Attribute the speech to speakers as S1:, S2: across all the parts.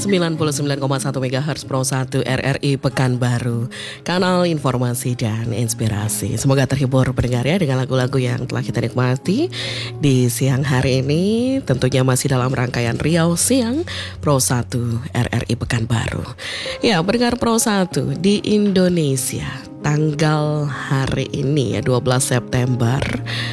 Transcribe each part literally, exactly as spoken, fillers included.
S1: sembilan puluh sembilan koma satu megahertz Pro satu R R I Pekanbaru, kanal informasi dan inspirasi. Semoga terhibur pendengar ya dengan lagu-lagu yang telah kita nikmati di siang hari ini. Tentunya masih dalam rangkaian Riau Siang Pro satu R R I Pekanbaru. Ya, pendengar Pro satu di Indonesia, tanggal hari ini ya dua belas September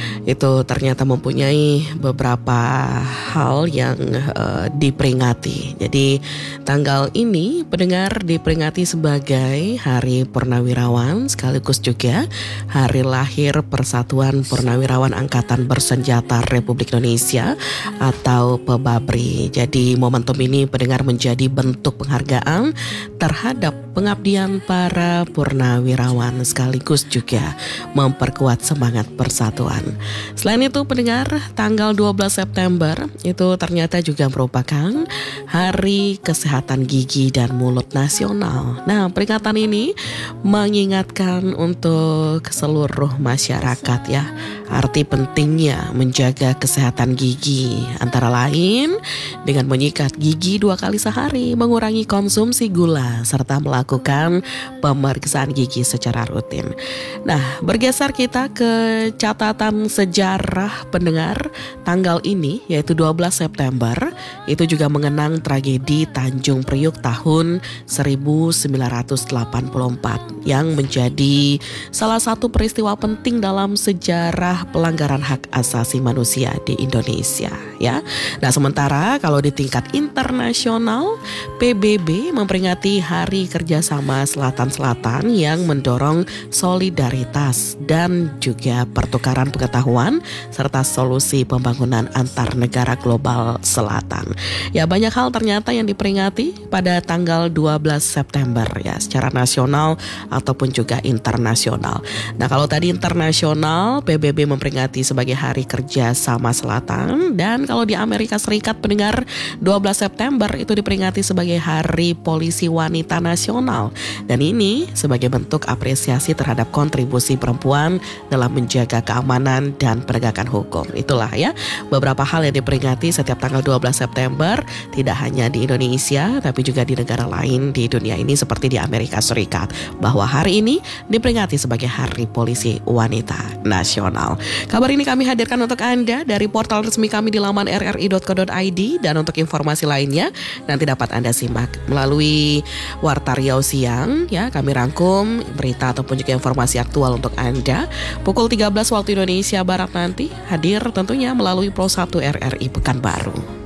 S1: itu ternyata mempunyai beberapa hal yang uh, diperingati. Jadi tanggal ini pendengar diperingati sebagai Hari Purnawirawan, sekaligus juga hari lahir Persatuan Purnawirawan Angkatan Bersenjata Republik Indonesia atau PEBABRI. Jadi momentum ini pendengar menjadi bentuk penghargaan terhadap pengabdian para purnawirawan, sekaligus juga memperkuat semangat persatuan. Selain itu pendengar, tanggal dua belas September itu ternyata juga merupakan Hari Kesehatan Gigi dan Mulut Nasional. Nah, peringatan ini mengingatkan untuk seluruh masyarakat ya, arti pentingnya menjaga kesehatan gigi, antara lain dengan menyikat gigi dua kali sehari, mengurangi konsumsi gula, serta melakukan pemeriksaan gigi secara rutin. Nah, bergeser kita ke catatan sejarah pendengar, tanggal ini yaitu dua belas September itu juga mengenang tragedi Tanjung Priuk tahun seribu sembilan ratus delapan puluh empat yang menjadi salah satu peristiwa penting dalam sejarah pelanggaran hak asasi manusia di Indonesia ya. Nah, sementara kalau di tingkat internasional, P B B memperingati Hari Kerjasama Selatan-Selatan yang mendorong solidaritas dan juga pertukaran pengetahuan serta solusi pembangunan antar negara global selatan. Ya, banyak hal ternyata yang diperingati pada tanggal dua belas September ya, secara nasional ataupun juga internasional. Nah, kalau tadi internasional, P B B memperingati sebagai Hari Kerja Sama Selatan, dan kalau di Amerika Serikat pendengar, dua belas September itu diperingati sebagai Hari Polisi Wanita Nasional, dan ini sebagai bentuk apresiasi terhadap kontribusi perempuan dalam menjaga keamanan dan penegakan hukum. Itulah ya beberapa hal yang diperingati setiap tanggal dua belas September, tidak hanya di Indonesia tapi juga di negara lain di dunia ini seperti di Amerika Serikat, bahwa hari ini diperingati sebagai Hari Polisi Wanita Nasional. Kabar ini kami hadirkan untuk Anda dari portal resmi kami di laman r r i dot co dot i d, dan untuk informasi lainnya nanti dapat Anda simak melalui Warta Riau Siang ya. Kami rangkum berita ataupun juga informasi aktual untuk Anda pukul tiga belas waktu Indonesia Barat nanti, hadir tentunya melalui Pro satu R R I Pekanbaru.